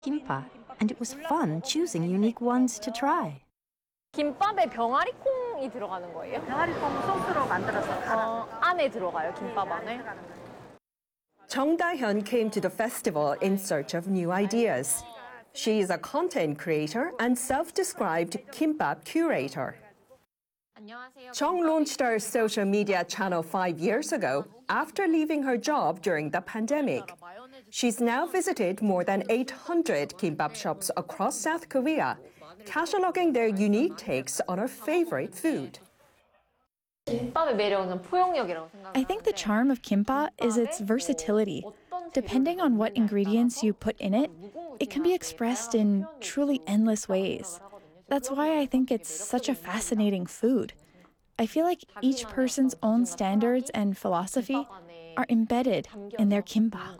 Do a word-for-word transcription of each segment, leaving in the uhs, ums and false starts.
kimbap, and it was fun choosing unique ones to try. 김밥에 병아리콩이 들어가는 거예요? 병아리콩 소스로 만들어서 어, 안에 들어가요, 김밥 안에? Chung Dae-hyun came to the festival in search of new ideas. She is a content creator and self-described kimbap curator. Chung launched her social media channel five years ago after leaving her job during the pandemic. She's now visited more than eight hundred kimbap shops across South Korea, cataloging their unique takes on her favorite food. I think the charm of kimbap is its versatility. Depending on what ingredients you put in it, it can be expressed in truly endless ways. That's why I think it's such a fascinating food. I feel like each person's own standards and philosophy are embedded in their kimbap.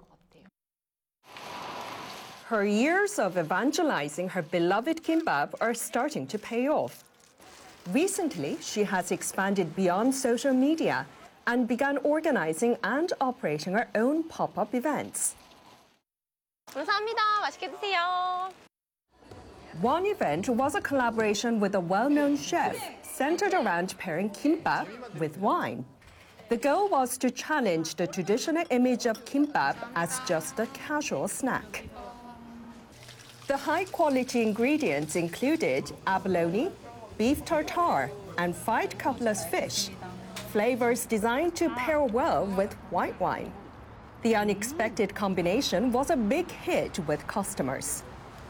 Her years of evangelizing her beloved kimbap are starting to pay off. Recently, she has expanded beyond social media and began organizing and operating her own pop-up events. 감사합니다. 맛있게 드세요. One event was a collaboration with a well-known chef centered around pairing kimbap with wine. The goal was to challenge the traditional image of kimbap as just a casual snack. The high-quality ingredients included abalone, beef tartare, and fried cutlass fish, flavors designed to pair well with white wine. The unexpected combination was a big hit with customers.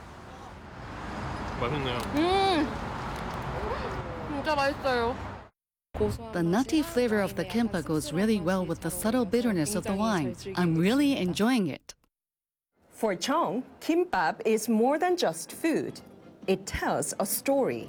맛있네요. 음, 진짜 맛있어요. The nutty flavor of the kimbap goes really well with the subtle bitterness of the wine. I'm really enjoying it. For Chung, kimbap is more than just food. It tells a story.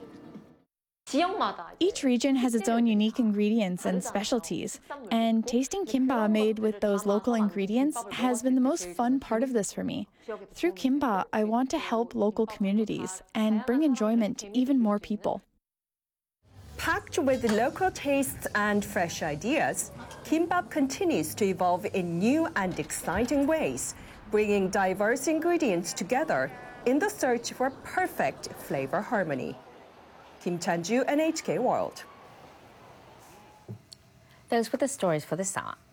Each region has its own unique ingredients and specialties, and tasting kimbap made with those local ingredients has been the most fun part of this for me. Through kimbap, I want to help local communities and bring enjoyment to even more people. Packed with local tastes and fresh ideas, kimbap continues to evolve in new and exciting ways, bringing diverse ingredients together in the search for perfect flavor harmony. Kim Chan-ju, N H K World. Those were the stories for this hour.